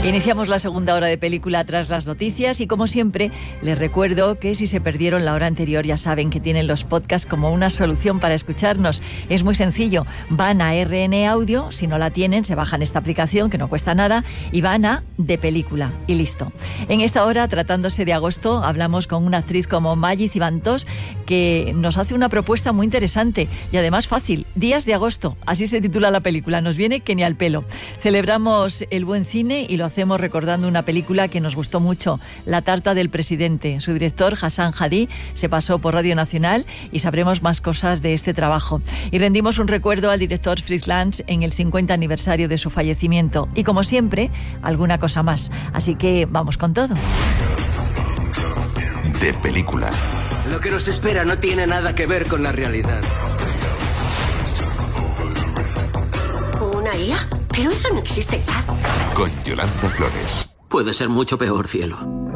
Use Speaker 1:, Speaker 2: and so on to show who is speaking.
Speaker 1: Iniciamos la segunda hora de película tras las noticias y, como siempre, les recuerdo que si se perdieron la hora anterior ya saben que tienen los podcasts como una solución para escucharnos. Es muy sencillo, van a RN Audio, si no la tienen se bajan esta aplicación que no cuesta nada y van a De Película y listo. En esta hora, tratándose de agosto, hablamos con una actriz como Maggi Cibantos que nos hace una propuesta muy interesante y además fácil. Días de agosto, así se titula la película, nos viene que ni al pelo. Celebramos el buen cine y lo hacemos recordando una película que nos gustó mucho, La tarta del presidente. Su director, Hassan Hadi, se pasó por Radio Nacional y sabremos más cosas de este trabajo. Y rendimos un recuerdo al director Fritz Lang en el 50 aniversario de su fallecimiento. Y como siempre, alguna cosa más. Así que vamos con todo.
Speaker 2: De Película.
Speaker 3: Lo que nos espera no tiene nada que ver con la realidad.
Speaker 4: ¿Una IA? Pero eso no existe ya.
Speaker 2: Con Yolanda Flores.
Speaker 3: Puede ser mucho peor, cielo.